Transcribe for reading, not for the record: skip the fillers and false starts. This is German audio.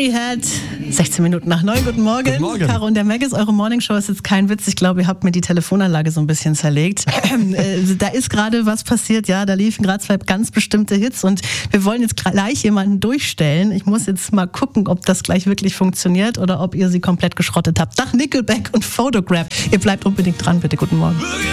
Mary Had, 16 Minuten nach 9. Guten Morgen. Guten Morgen. Caro und der Maggis, eure Morningshow ist jetzt kein Witz. Ich glaube, ihr habt mir die Telefonanlage so ein bisschen zerlegt. Da ist gerade was passiert, ja, da liefen gerade 2 ganz bestimmte Hits und wir wollen jetzt gleich jemanden durchstellen. Ich muss jetzt mal gucken, ob das gleich wirklich funktioniert oder ob ihr sie komplett geschrottet habt. Nach Nickelback und Photograph. Ihr bleibt unbedingt dran, bitte. Guten Morgen.